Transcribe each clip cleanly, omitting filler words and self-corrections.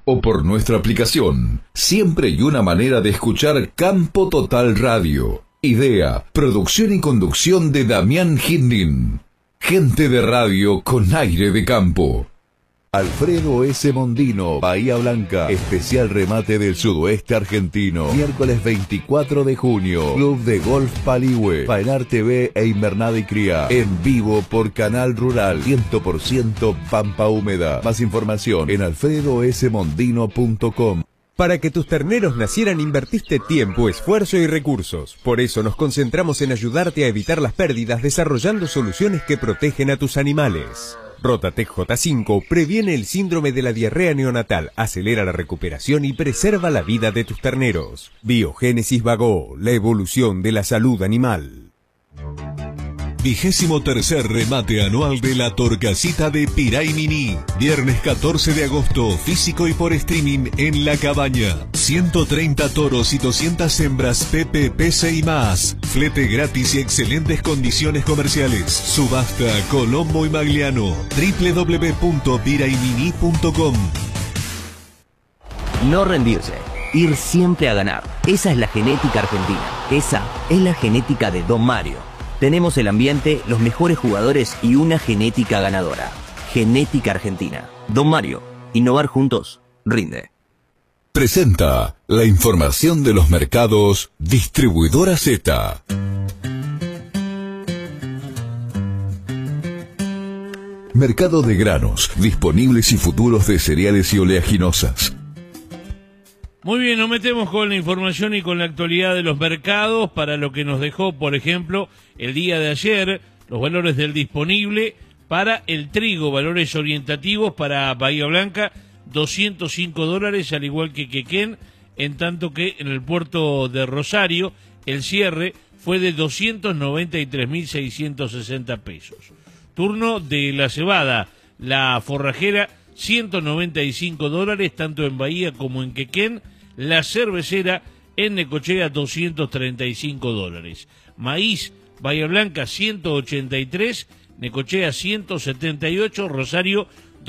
o por nuestra aplicación. Siempre hay una manera de escuchar Campo Total Radio. Idea, producción y conducción de Damián Hindin. Gente de radio con aire de campo. Alfredo S. Mondino, Bahía Blanca, especial remate del sudoeste argentino. Miércoles 24 de junio, Club de Golf Paligüe, Paenar TV e Invernada y Cría. En vivo por Canal Rural, 100% Pampa Húmeda. Más información en alfredosmondino.com. Para que tus terneros nacieran invertiste tiempo, esfuerzo y recursos. Por eso nos concentramos en ayudarte a evitar las pérdidas desarrollando soluciones que protegen a tus animales. Rotatec J5 previene el síndrome de la diarrea neonatal, acelera la recuperación y preserva la vida de tus terneros. Biogénesis Vago, la evolución de la salud animal. 23º remate anual de la Torcasita de Piray Mini. Viernes 14 de agosto, físico y por streaming en La Cabaña. 130 toros y 200 hembras PPPC y más. Flete gratis y excelentes condiciones comerciales. Subasta Colombo y Magliano. www.piraymini.com. No rendirse. Ir siempre a ganar. Esa es la genética argentina. Esa es la genética de Don Mario. Tenemos el ambiente, los mejores jugadores y una genética ganadora. Genética Argentina. Don Mario. Innovar juntos. Rinde. Presenta la información de los mercados Distribuidora Z. Mercado de granos, disponibles y futuros de cereales y oleaginosas. Muy bien, nos metemos con la información y con la actualidad de los mercados para lo que nos dejó, por ejemplo, el día de ayer, los valores del disponible para el trigo, valores orientativos para Bahía Blanca, $205, al igual que Quequén, en tanto que en el puerto de Rosario el cierre fue de 293.660 pesos. Turno de la cebada, la forrajera, $195, tanto en Bahía como en Quequén. La cervecera en Necochea, $235. Maíz, Bahía Blanca, 183, Necochea, 178, Rosario,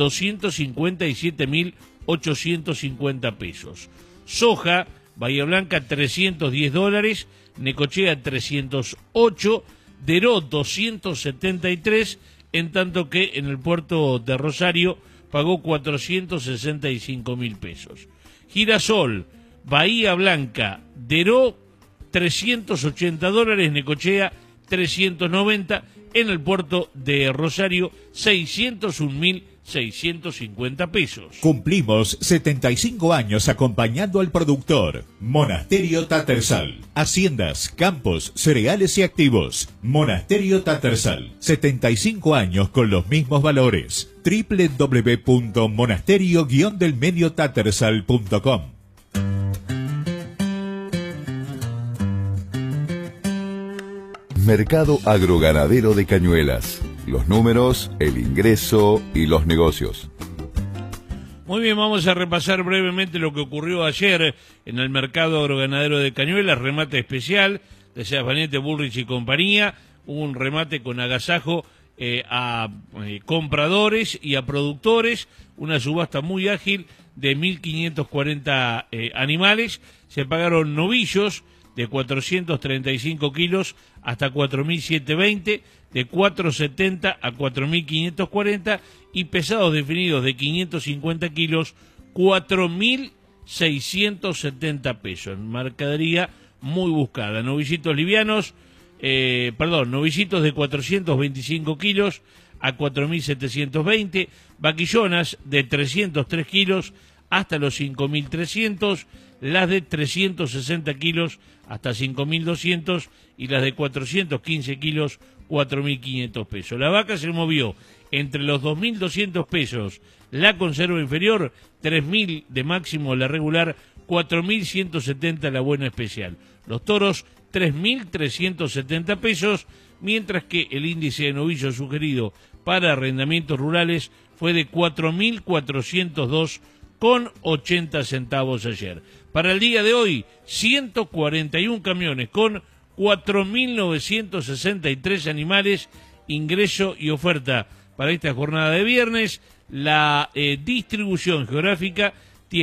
257.850 pesos. Soja, Bahía Blanca, $310, Necochea, 308, Deró, 273, en tanto que en el puerto de Rosario pagó 465.000 pesos. Girasol, Bahía Blanca, Deró, $380, Necochea, 390, en el puerto de Rosario, 601.650 pesos. Cumplimos 75 años acompañando al productor. Monasterio Tattersall. Haciendas, campos, cereales y activos. Monasterio Tattersall. 75 años con los mismos valores. www.monasterio-delmediotattersall.com. Mercado agroganadero de Cañuelas. Los números, el ingreso y los negocios. Muy bien, vamos a repasar brevemente lo que ocurrió ayer en el mercado agroganadero de Cañuelas, remate especial de Seas Valiente, Bullrich y compañía, un remate con agasajo a compradores y a productores, una subasta muy ágil de 1.540 animales, se pagaron novillos de 435 kilos hasta 4.720, de 470 a 4.540 y pesados definidos de 550 kilos, 4.670 pesos. Mercadería muy buscada. Novillitos livianos, novillitos de 425 kilos a 4.720, vaquillonas de 303 kilos hasta los 5.300, las de 360 kilos hasta 5.200 y las de 415 kilos 4.500 pesos. La vaca se movió entre los 2.200 pesos la conserva inferior, 3.000 de máximo la regular, 4.170 la buena especial. Los toros, 3.370 pesos, mientras que el índice de novillo sugerido para arrendamientos rurales fue de 4.402,80 centavos ayer. Para el día de hoy, 141 camiones con 4.963 animales, ingreso y oferta para esta jornada de viernes. La distribución geográfica